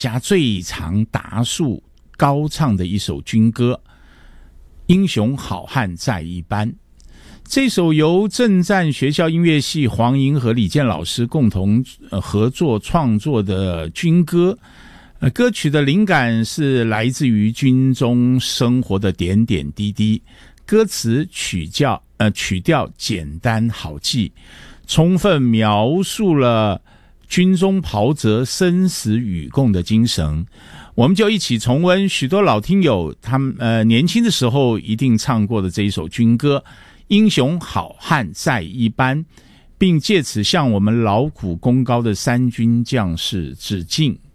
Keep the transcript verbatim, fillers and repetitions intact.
家最常达数高唱的一首军歌《英雄好汉在一班》。这首由政战学校音乐系黄莹和李健老师共同合作创作的军歌，呃，歌曲的灵感是来自于军中生活的点点滴滴，歌词曲调呃曲调简单好记，充分描述了军中袍泽生死与共的精神。我们就一起重温许多老听友他们呃年轻的时候一定唱过的这一首军歌英雄好汉在一班，并借此向我们劳苦功高的三军将士致敬。